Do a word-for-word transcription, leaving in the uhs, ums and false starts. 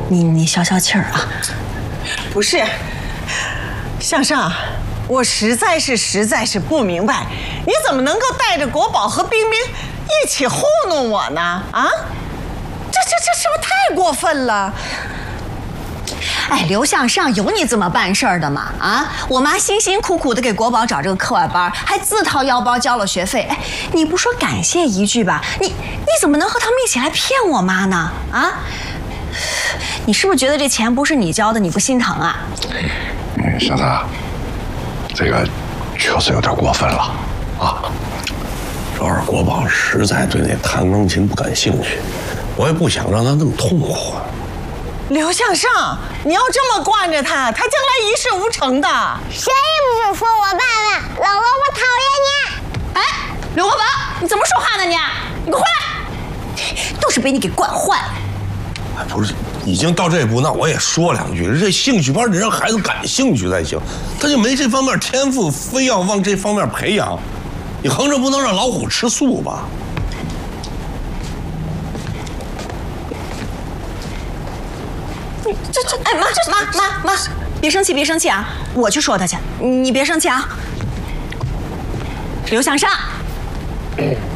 你你消消气儿啊。 不是，向上，我实在是实在是不明白，你怎么能够带着国宝和冰冰一起糊弄我呢？啊，这这这是不是太过分了？ 哎，刘向上有你这么办事儿的吗？啊，我妈辛辛苦苦的给国宝找这个课外班，还自掏腰包交了学费。哎，你不说感谢一句吧？你你怎么能和他们一起来骗我妈呢？啊，你是不是觉得这钱不是你交的，你不心疼啊？ 嗯，小子，这个确实有点过分了啊！主要是国宝实在对那弹钢琴不感兴趣，我也不想让他那么痛苦。 刘向上，你要这么惯着他，他将来一事无成的。 谁也不许说我爸爸，老罗，我讨厌你！ 哎，刘国宝，你怎么说话呢你？你给我回来！都是被你给惯坏了。 哎，不是，已经到这一步，那我也说两句，这兴趣班得让孩子感兴趣才行。他就没这方面天赋，非要往这方面培养，你横着不能让老虎吃素吧？ 这这，哎妈，这妈妈妈，别生气，别生气啊！我去说他去，你别生气啊。刘向上。